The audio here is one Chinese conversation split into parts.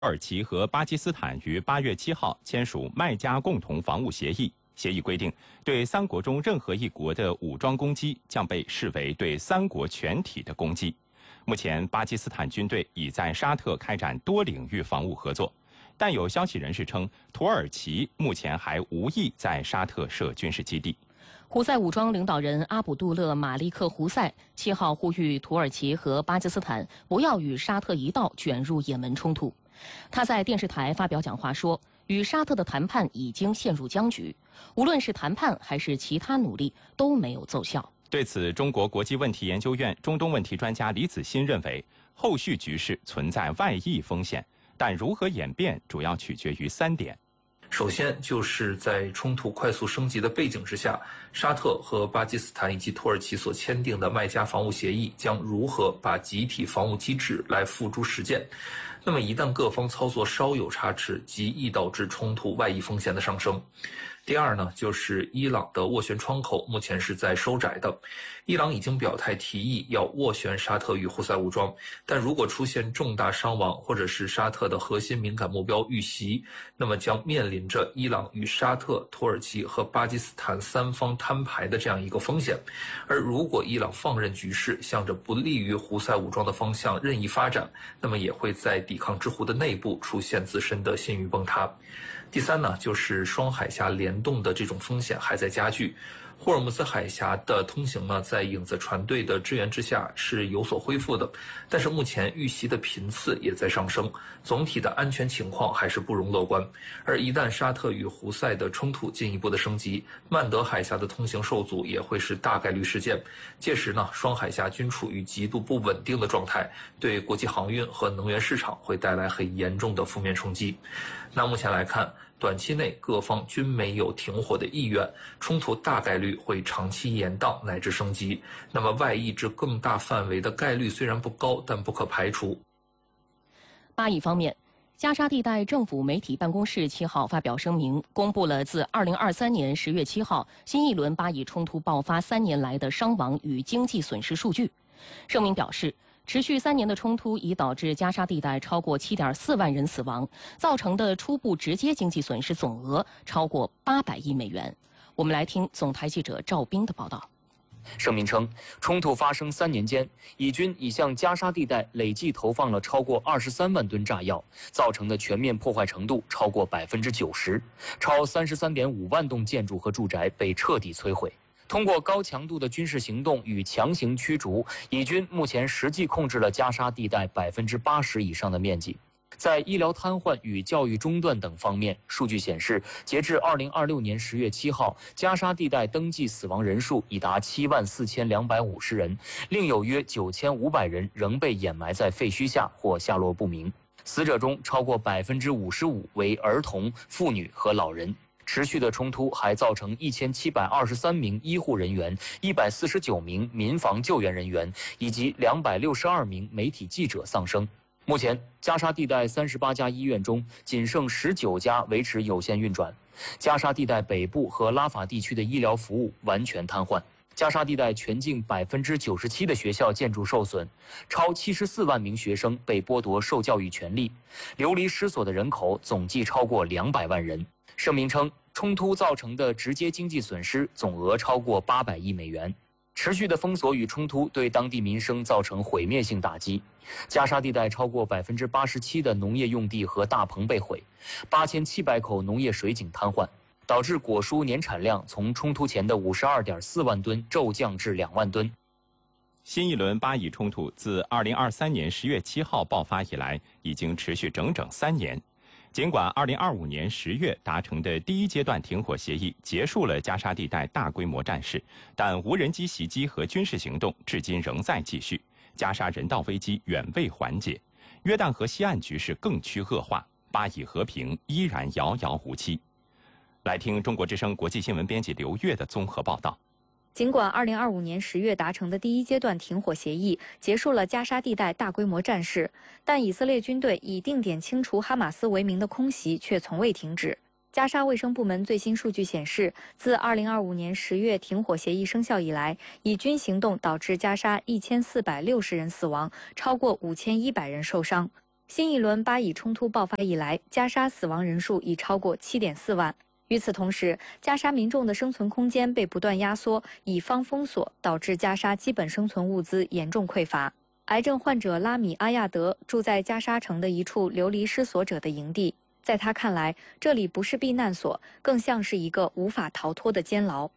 耳其和巴基斯坦于8月7号签署麦加共同防务协议。协议规定，对3国中任何一国的武装攻击将被视为对3国全体的攻击。目前，巴基斯坦军队已在沙特开展多领域防务合作，但有消息人士称，土耳其目前还无意在沙特设军事基地。 胡塞武装领导人阿卜杜勒·马利克·胡塞7号呼吁土耳其和巴基斯坦不要与沙特一道卷入也门冲突。他在电视台发表讲话说，与沙特的谈判已经陷入僵局，无论是谈判还是其他努力都没有奏效。 对此，中国国际问题研究院中东问题专家李子欣认为，后续局势存在外溢风险，但如何演变主要取决于3点。 首先，就是在冲突快速升级的背景之下，沙特和巴基斯坦以及土耳其所签订的麦加防务协议将如何把集体防务机制来付诸实践。那么一旦各方操作稍有差池，极易导致冲突外溢风险的上升。第二呢，就是伊朗的斡旋窗口目前是在收窄的。伊朗已经表态提议要斡旋沙特与胡塞武装，但如果出现重大伤亡，或者是沙特的核心敏感目标遇袭，那么将面临着伊朗与沙特、土耳其和巴基斯坦3方摊牌的这样一个风险。而如果伊朗放任局势向着不利于胡塞武装的方向任意发展，那么也会在抵抗之湖的内部出现自身的信誉崩塌。第三呢，就是双海峡联动的这种风险还在加剧。霍尔木兹海峡的通行呢，在影子船队的支援之下是有所恢复的，但是目前遇袭的频次也在上升，总体的安全情况还是不容乐观。而一旦沙特与胡塞的冲突进一步的升级，曼德海峡的通行受阻也会是大概率事件。届时呢，双海峡均处于极度不稳定的状态，对国际航运和能源市场会带来很严重的负面冲击。那目前来看，短期内各方均没有停火的意愿，冲突大概率会长期延宕乃至升级。那么外溢至更大范围的概率虽然不高，但不可排除。 巴以方面，加沙地带政府媒体办公室7号发表声明，公布了自2023年10月7号新一轮巴以冲突爆发3年来的伤亡与经济损失数据。声明表示，持续3年的冲突已导致加沙地带超过7.4万人死亡，造成的初步直接经济损失总额超过800亿美元。我们来听总台记者赵斌的报道。 声明称，冲突发生3年间，以军已向加沙地带累计投放了超过23万吨炸药，造成的全面破坏程度超过90%，超33.5万栋建筑和住宅被彻底摧毁。通过高强度的军事行动与强行驱逐，以军目前实际控制了加沙地带80%以上的面积。在医疗瘫痪与教育中断等方面，数据显示，截至2026年10月7号，加沙地带登记死亡人数已达74250人，另有约9500人仍被掩埋在废墟下或下落不明。死者中超过55%为儿童、妇女和老人。持续的冲突还造成1723名医护人员、149名民防救援人员以及262名媒体记者丧生。目前，加沙地带38家医院中，仅剩19家维持有限运转。加沙地带北部和拉法地区的医疗服务完全瘫痪。加沙地带全境97%的学校建筑受损，超74万名学生被剥夺受教育权利，流离失所的人口总计超过200万人。声明称，冲突造成的直接经济损失总额超过800亿美元。持续的封锁与冲突对当地民生造成毁灭性打击。加沙地带超过87%的农业用地和大棚被毁，8700口农业水井瘫痪，导致果蔬年产量从冲突前的52.4万吨骤降至2万吨。 新一轮巴以冲突自2023年10月7号爆发以来，已经持续整整3年。尽管2025年10月达成的第1阶段停火协议结束了加沙地带大规模战事，但无人机袭击和军事行动至今仍在继续，加沙人道危机远未缓解，约旦河西岸局势更趋恶化，巴以和平依然遥遥无期。来听中国之声国际新闻编辑刘越的综合报道。 尽管2025年10月达成的第1阶段停火协议结束了加沙地带大规模战事，但以色列军队以定点清除哈马斯为名的空袭却从未停止。加沙卫生部门最新数据显示，自2025年10月停火协议生效以来，以军行动导致加沙1460人死亡，超过5100人受伤。 新一轮巴以冲突爆发以来，加沙死亡人数已超过7.4万。与此同时，加沙民众的生存空间被不断压缩，以方封锁导致加沙基本生存物资严重匮乏。癌症患者拉米阿亚德住在加沙城的一处流离失所者的营地，在他看来，这里不是避难所，更像是一个无法逃脱的监牢。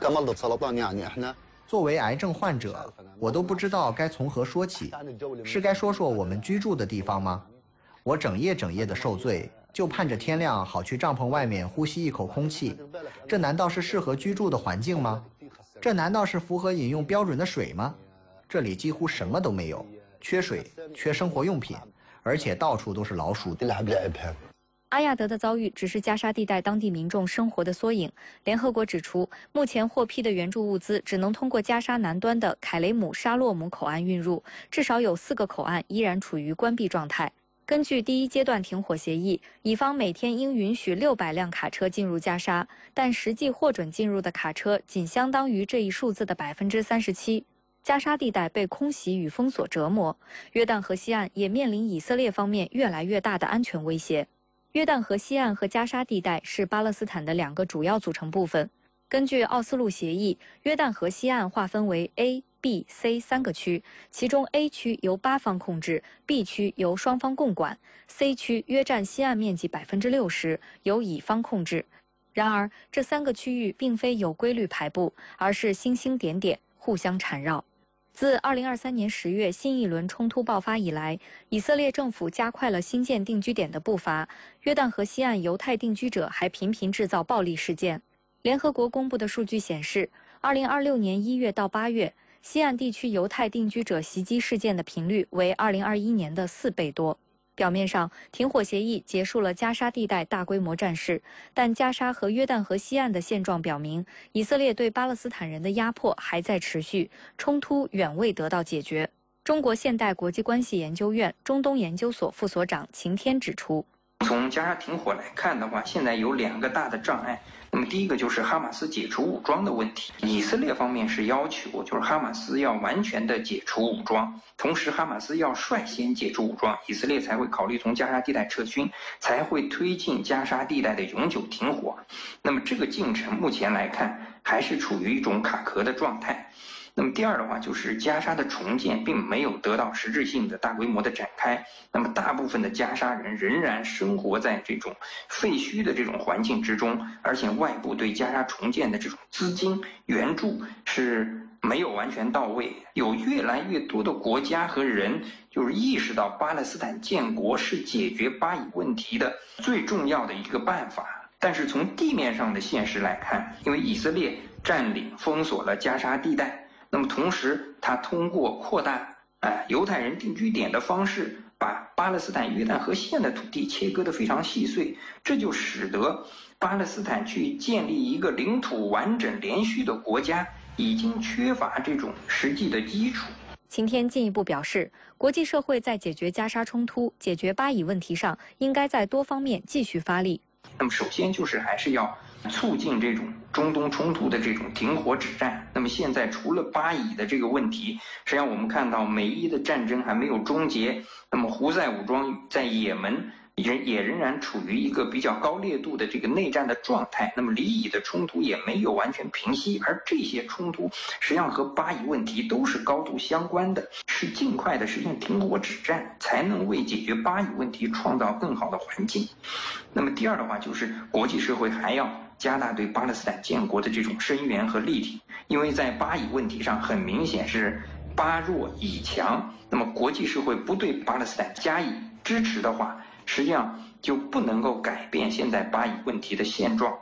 作为癌症患者，我都不知道该从何说起，是该说说我们居住的地方吗？我整夜的受罪，就盼着天亮好去帐篷外面呼吸一口空气，这难道是适合居住的环境吗？这难道是符合饮用标准的水吗？这里几乎什么都没有，缺水，缺生活用品，而且到处都是老鼠。 阿亚德的遭遇只是加沙地带当地民众生活的缩影。联合国指出，目前获批的援助物资只能通过加沙南端的凯雷姆沙洛姆口岸运入，至少有4个口岸依然处于关闭状态。根据第一阶段停火协议，以方每天应允许600辆卡车进入加沙，但实际获准进入的卡车仅相当于这一数字的37%。加沙地带被空袭与封锁折磨，约旦河西岸也面临以色列方面越来越大的安全威胁。约旦河西岸和加沙地带是巴勒斯坦的2个主要组成部分。根据奥斯陆协议，约旦河西岸划分为 A、B、C 3个区，其中 A 区由8方控制 ，B 区由双方共管 ，C 区约占西岸面积60%，由以方控制。然而，这3个区域并非有规律排布，而是星星点点，互相缠绕。自2023年10月新一轮冲突爆发以来，以色列政府加快了新建定居点的步伐。约旦河西岸犹太定居者还频频制造暴力事件。联合国公布的数据显示，2026年1月到8月，西岸地区犹太定居者袭击事件的频率为2021年的4倍多。表面上，停火协议结束了加沙地带大规模战事，但加沙和约旦河西岸的现状表明，以色列对巴勒斯坦人的压迫还在持续，冲突远未得到解决。中国现代国际关系研究院中东研究所副所长秦天指出， 从加沙停火来看的话，现在有2个大的障碍。那么第一个就是哈马斯解除武装的问题，以色列方面是要求就是哈马斯要完全的解除武装，同时哈马斯要率先解除武装，以色列才会考虑从加沙地带撤军，才会推进加沙地带的永久停火。那么这个进程目前来看还是处于一种卡壳的状态。那么第二的话，就是加沙的重建并没有得到实质性的大规模的展开。那么大部分的加沙人仍然生活在这种废墟的这种环境之中，而且外部对加沙重建的这种资金援助是没有完全到位。有越来越多的国家和人就是意识到巴勒斯坦建国是解决巴以问题的最重要的一个办法。但是从地面上的现实来看，因为以色列占领封锁了加沙地带，那么同时他通过扩大犹太人定居点的方式，把巴勒斯坦约旦河西岸的土地切割得非常细碎，这就使得巴勒斯坦去建立一个领土完整连续的国家已经缺乏这种实际的基础。 秦天进一步表示，国际社会在解决加沙冲突、解决巴以问题上，应该在多方面继续发力。 那么首先就是还是要促进这种中东冲突的这种停火止战。那么现在除了巴以的这个问题，实际上我们看到美伊的战争还没有终结，那么胡塞武装在也门也仍然处于一个比较高烈度的这个内战的状态，那么离以的冲突也没有完全平息，而这些冲突实际上和巴以问题都是高度相关的，是尽快的实现停火止战，才能为解决巴以问题创造更好的环境。那么第二的话，就是国际社会还要加大对巴勒斯坦建国的这种声援和力挺，因为在巴以问题上很明显是巴弱以强，那么国际社会不对巴勒斯坦加以支持的话，实际上就不能够改变现在巴以问题的现状。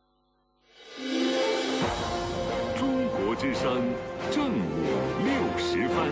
中国之声正午60分。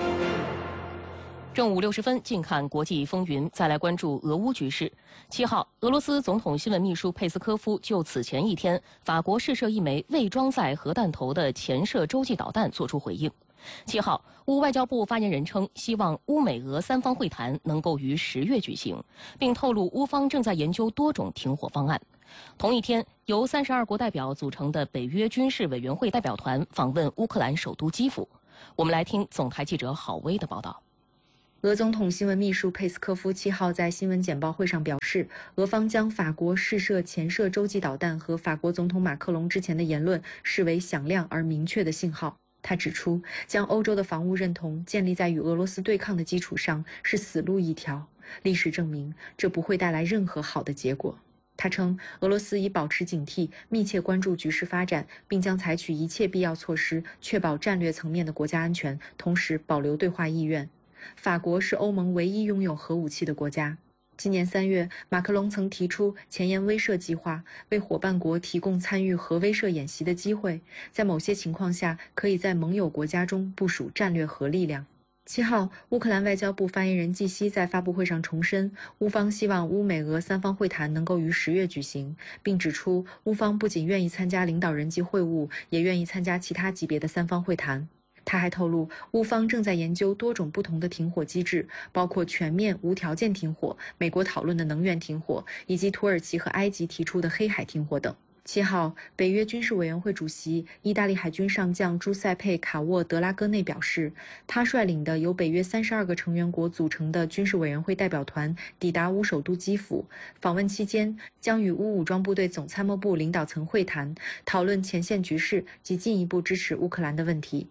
正午60分，近看国际风云，再来关注俄乌局势。7号，俄罗斯总统新闻秘书佩斯科夫就此前一天法国试射一枚未装载核弹头的潜射洲际导弹作出回应。7号，乌外交部发言人称，希望乌美俄3方会谈能够于10月举行，并透露乌方正在研究多种停火方案。同一天，由32国代表组成的北约军事委员会代表团访问乌克兰首都基辅。我们来听总台记者郝威的报道。 俄总统新闻秘书佩斯科夫7号在新闻简报会上表示，俄方将法国试射前射洲际导弹和法国总统马克龙之前的言论视为响亮而明确的信号。他指出，将欧洲的防务认同建立在与俄罗斯对抗的基础上是死路一条，历史证明这不会带来任何好的结果。他称，俄罗斯已保持警惕，密切关注局势发展，并将采取一切必要措施，确保战略层面的国家安全，同时保留对话意愿。法国是欧盟唯一拥有核武器的国家。今年3月，马克龙曾提出前沿威慑计划，为伙伴国提供参与核威慑演习的机会，在某些情况下，可以在盟友国家中部署战略核力量。7号，乌克兰外交部发言人季希在发布会上重申，乌方希望乌美俄三方会谈能够于10月举行，并指出乌方不仅愿意参加领导人级会晤，也愿意参加其他级别的三方会谈。他还透露，乌方正在研究多种不同的停火机制，包括全面无条件停火、美国讨论的能源停火，以及土耳其和埃及提出的黑海停火等。7号，北约军事委员会主席、意大利海军上将朱塞佩·卡沃德拉戈内表示，他率领的由北约32个成员国组成的军事委员会代表团抵达乌首都基辅，访问期间将与乌武装部队总参谋部领导层会谈，讨论前线局势及进一步支持乌克兰的问题。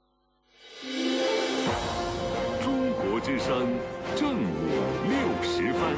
中国之声正午60分。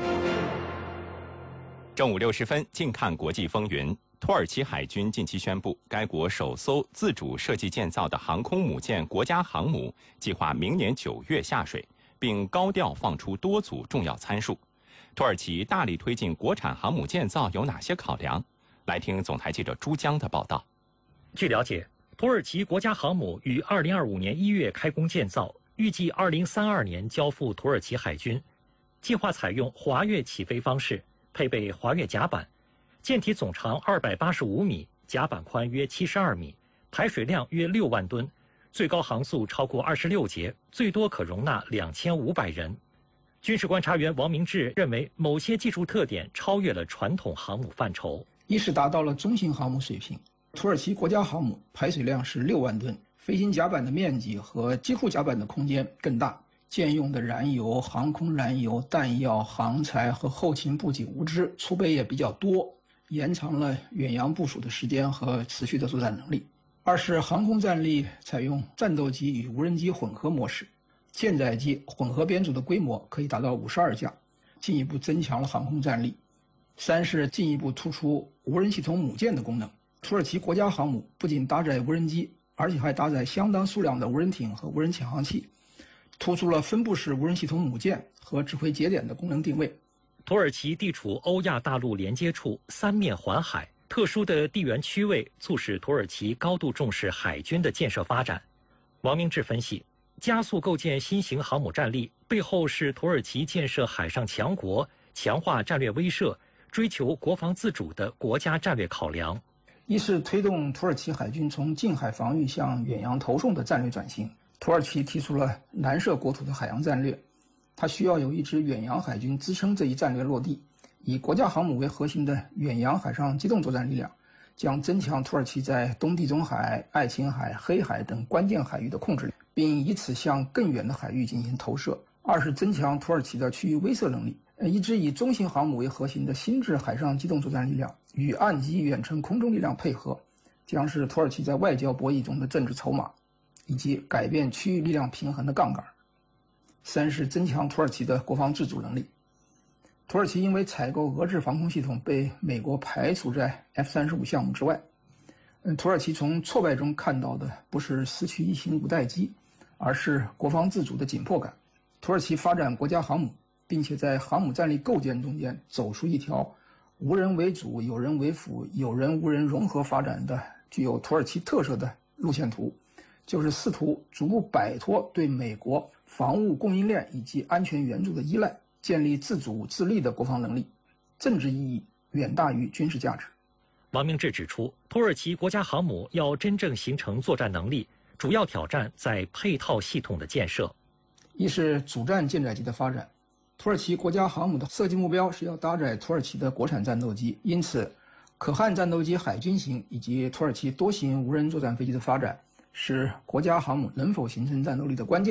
正午60分，静看国际风云。土耳其海军近期宣布，该国首艘自主设计建造的航空母舰国家航母计划明年9月下水，并高调放出多组重要参数。土耳其大力推进国产航母建造有哪些考量？来听总台记者朱江的报道。 据了解，土耳其国家航母于2025年1月开工建造，预计2032年交付土耳其海军。计划采用滑跃起飞方式，配备滑跃甲板，舰体总长285米，甲板宽约72米，排水量约6万吨，最高航速超过26节，最多可容纳2500人。军事观察员王明志认为，某些技术特点超越了传统航母范畴， 一是达到了中型航母水平。土耳其国家航母排水量是6万吨，飞行甲板的面积和机库甲板的空间更大，舰用的燃油、航空燃油、弹药、航材和后勤补给物资储备也比较多，延长了远洋部署的时间和持续的作战能力。二是航空战力采用战斗机与无人机混合模式，舰载机混合编组的规模可以达到52架，进一步增强了航空战力。三是进一步突出无人系统母舰的功能。土耳其国家航母不仅搭载无人机，而且还搭载相当数量的无人艇和无人潜航器，突出了分布式无人系统母舰和指挥节点的功能定位。 土耳其地处欧亚大陆连接处，三面环海，特殊的地缘区位促使土耳其高度重视海军的建设发展。王明志分析，加速构建新型航母战力背后是土耳其建设海上强国、强化战略威慑、追求国防自主的国家战略考量。 一是推动土耳其海军从近海防御向远洋投送的战略转型。土耳其提出了南涉国土的海洋战略，它需要有一支远洋海军支撑这一战略落地。以国家航母为核心的远洋海上机动作战力量，将增强土耳其在东地中海、爱琴海、黑海等关键海域的控制力，并以此向更远的海域进行投射。二是增强土耳其的区域威慑能力。一支以中型航母为核心的新制海上机动作战力量与岸基远程空中力量配合，将是土耳其在外交博弈中的政治筹码，以及改变区域力量平衡的杠杆。三是增强土耳其的国防自主能力。土耳其因为采购俄制防空系统被美国排除在 F-35项目之外。土耳其从挫败中看到的不是失去一型五代机，而是国防自主的紧迫感。土耳其发展国家航母，并且在航母战力构建中间走出一条无人为主、有人为辅、有人无人融合发展的具有土耳其特色的路线图，就是试图逐步摆脱对美国防务供应链以及安全援助的依赖，建立自主自立的国防能力，政治意义远大于军事价值。 王明志指出，土耳其国家航母要真正形成作战能力，主要挑战在配套系统的建设。 一是主战舰载机的发展。土耳其国家航母的设计目标是要搭载土耳其的国产战斗机，因此可汗战斗机海军型以及土耳其多型无人作战飞机的发展是国家航母能否形成战斗力的关键。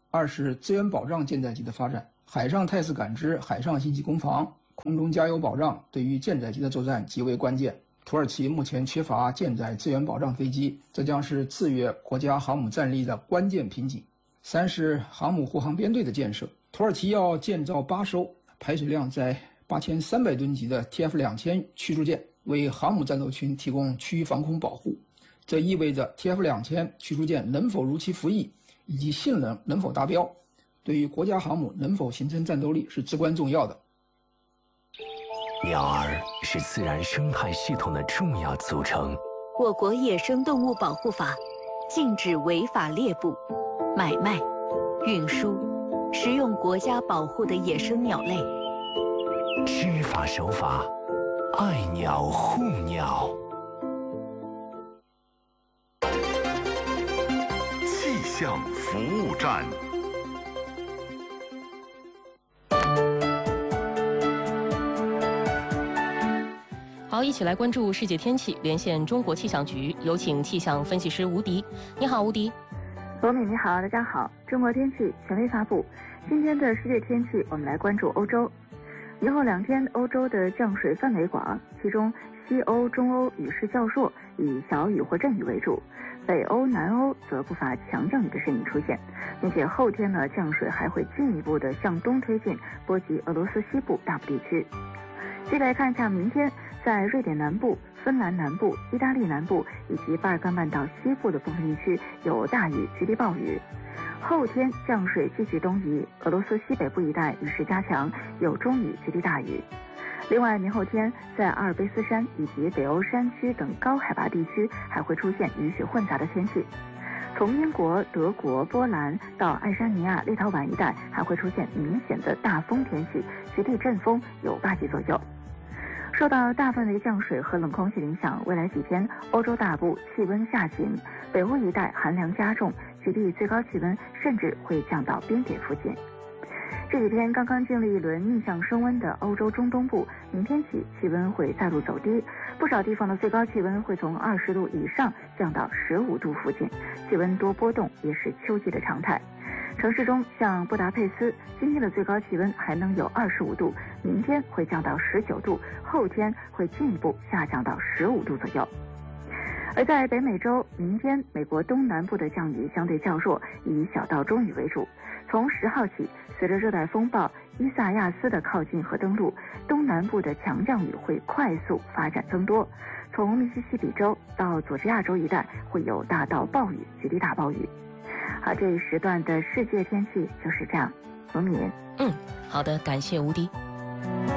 二是资源保障舰载机的发展，海上态势感知、海上信息攻防、空中加油保障对于舰载机的作战极为关键。土耳其目前缺乏舰载资源保障飞机，这将是制约国家航母战力的关键瓶颈。三是航母护航编队的建设，土耳其要建造8艘排水量在8300吨级的 TF2000 驱逐舰，为航母战斗群提供区域防空保护。这意味着 TF2000 驱逐舰能否如期服役，以及性能能否达标，对于国家航母能否形成战斗力是至关重要的。 鸟儿是自然生态系统的重要组成。 我国野生动物保护法禁止违法猎捕、买卖、运输、食用国家保护的野生鸟类。 知法守法，爱鸟护鸟。 气象服务站。 好，一起来关注世界天气，连线中国气象局，有请气象分析师吴迪。你好，吴迪。 罗敏，你好，大家好。中国天气权威发布，今天的世界天气，我们来关注欧洲。以后2天，欧洲的降水范围广，其中西欧、中欧雨势较弱，以小雨或阵雨为主；北欧、南欧则不乏强降雨的身影出现，并且后天呢，降水还会进一步的向东推进，波及俄罗斯西部大部地区。接着来看一下明天，在瑞典南部、芬兰南部、意大利南部以及巴尔干半岛西部的部分地区有大雨、局地暴雨。后天降水继续东移，俄罗斯西北部一带雨势加强，有中雨、局地大雨。另外，明后天在阿尔卑斯山以及北欧山区等高海拔地区还会出现雨雪混杂的天气。从英国、德国、波兰到爱沙尼亚、立陶宛一带还会出现明显的大风天气，局地阵风有8级左右。受到大范围降水和冷空气影响，未来几天欧洲大部气温下行，北欧一带寒凉加重，局地最高气温甚至会降到冰点附近。这几天刚刚经历一轮逆向升温的欧洲中东部，明天起气温会再度走低，不少地方的最高气温会从20度以上降到15度附近，气温多波动也是秋季的常态。城市中，像布达佩斯，今天的最高气温还能有25度，明天会降到19度，后天会进一步下降到15度左右。而在北美洲，明天美国东南部的降雨相对较弱，以小到中雨为主。从10号起，随着热带风暴伊萨亚斯的靠近和登陆，东南部的强降雨会快速发展增多。从密西西比州到佐治亚州一带会有大到暴雨、局地大暴雨。好，这一时段的世界天气就是这样。罗敏， 好的，感谢吴迪。